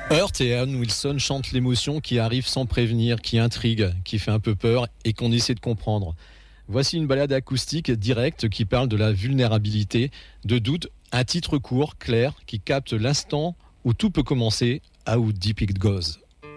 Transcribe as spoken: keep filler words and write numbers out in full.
Hurt et Ann Wilson chantent l'émotion qui arrive sans prévenir, qui intrigue, qui fait un peu peur et qu'on essaie de comprendre. Voici une balade acoustique directe qui parle de la vulnérabilité, de doute, un titre court, clair, qui capte l'instant où tout peut commencer, How Deep It Goes.